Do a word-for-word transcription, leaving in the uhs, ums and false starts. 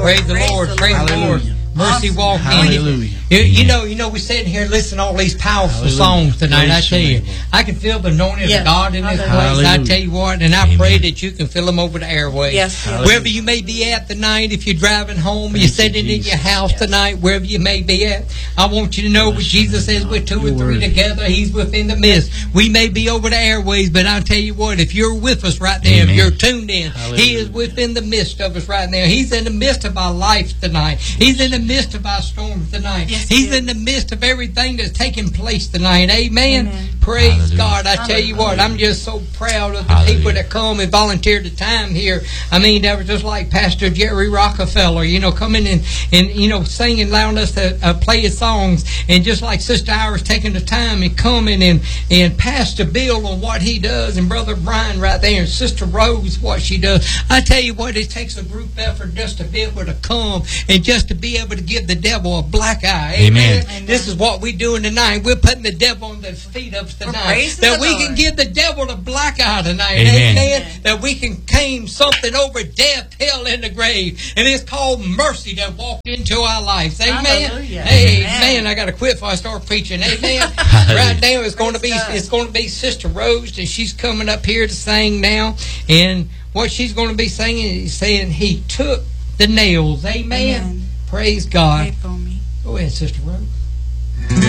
Praise the Lord. Praise the Lord. Mercy Awesome. walk in. Hallelujah. You, you know, you know, we're sitting here listening to all these powerful Hallelujah. songs tonight. Praise I tell your you, name. I can feel the anointing Yes. of God in this place. Hallelujah. I tell you what, and I Amen. pray that you can feel them over the airways. Yes. Hallelujah. Wherever you may be at tonight, if you're driving home, Thank you're you, sitting in your Jesus. house tonight, wherever you may be at, I want you to know what Bless your Jesus name, says, God. with two or You're three worthy. together, He's within the midst. We may be over the airways, but I'll tell you what, if you're with us right now, if Amen. you're tuned in, He is Hallelujah. within the midst of us right now. He's in the midst of our life tonight. He's in the midst of our storms tonight. Yes, He's He in the midst of everything that's taking place tonight. Amen. Amen. Praise Hallelujah. God. I tell you what, I'm just so proud of the Hallelujah. people that come and volunteer the time here. I mean, they were just like Pastor Jerry Rockefeller, you know, coming in and, you know, singing, allowing us to uh, play his songs. And just like Sister Iris taking the time and coming and, and Pastor Bill on what he does, and Brother Brian right there, and Sister Rose what she does. I tell you what, it takes a group effort just to be able to come and just to be able to give the devil a black eye. Amen. Amen. This is what we're doing tonight. We're putting the devil on the feet of us tonight. praising That the we Lord. can give the devil a black eye tonight. Amen. Amen. Amen. That we can claim something over death, hell, and the grave. And it's called mercy that walked into our lives. Amen. Hallelujah. Amen. Amen. I got to quit before I start preaching. Amen. Hallelujah. Right now it's going to be Praise God. it's going to be Sister Rose, and she's coming up here to sing now. And what she's going to be singing is saying, He took the nails. Amen. Amen. Praise God. Pray for me. Go ahead, Sister Rose.